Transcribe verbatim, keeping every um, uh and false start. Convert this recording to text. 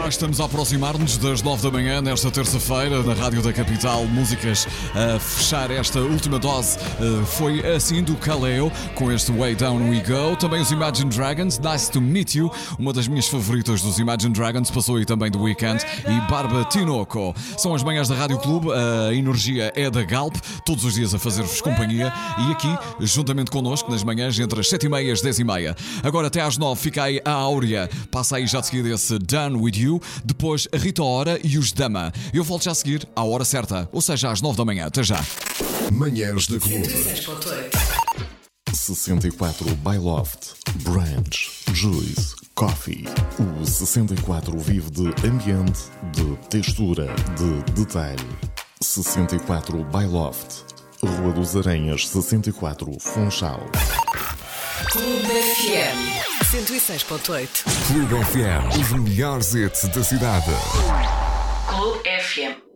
Já estamos a aproximar-nos das nove da manhã nesta terça-feira na Rádio da Capital. Músicas a fechar esta última dose foi assim do Kaleo com este Way Down We Go. Também os Imagine Dragons, Nice to Meet You, uma das minhas favoritas dos Imagine Dragons, passou aí também do Weekend, e Barba Tinoco. São as manhãs da Rádio Clube, a energia é da Galp, todos os dias a fazer-vos companhia, e aqui, juntamente connosco, nas manhãs entre as sete e meia e as dez e meia. Agora até às nove fica aí a Áurea, passa aí já de seguida esse Done With You, depois a Rita Ora e os Dama. Eu volto já a seguir à hora certa, ou seja, às nove da manhã. Até já. Manhãs da Clube. sessenta e quatro by Loft, Branch, Juice, Coffee. O sessenta e quatro vive de ambiente, de textura, de detalhe. sessenta e quatro by Loft, Rua dos Aranhas, sessenta e quatro, Funchal. Clube F M cento e seis ponto oito. Clube F M, os melhores hits da cidade. Clube F M.